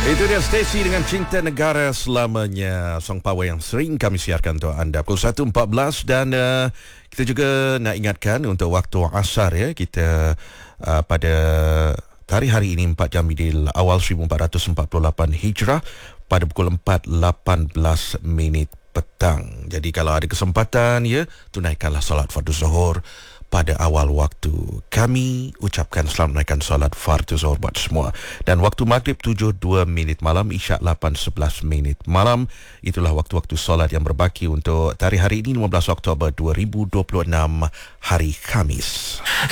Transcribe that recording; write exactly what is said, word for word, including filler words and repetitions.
Itu dia Stacey dengan Cinta Negara Selamanya, song power yang sering kami siarkan untuk anda pukul satu empat belas. Dan uh, kita juga nak ingatkan untuk waktu asar ya, kita uh, pada hari-hari ini empat Jamidil awal seribu empat ratus empat puluh lapan Hijrah pada pukul empat lapan belas minit petang. Jadi kalau ada kesempatan ya, tunaikanlah solat fardu zuhur pada awal waktu. Kami ucapkan selamat menaikkan solat fardu zuhur buat semua. Dan waktu maghrib tujuh dua minit malam, isyak lapan sebelas minit malam. Itulah waktu-waktu solat yang berbaki untuk tarikh hari ini lima belas Oktober dua ribu dua puluh enam, hari Khamis.